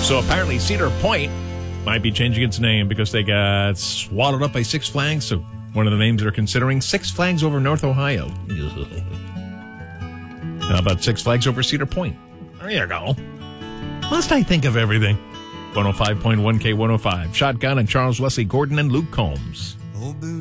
So apparently Cedar Point might be changing its name because they got swallowed up by Six Flags. So one of the names they're considering, Six Flags over North Ohio. How about Six Flags over Cedar Point? There you go. Must I think of everything? 105.1 K105. Shotgun and Charles Wesley Gordon and Luke Combs.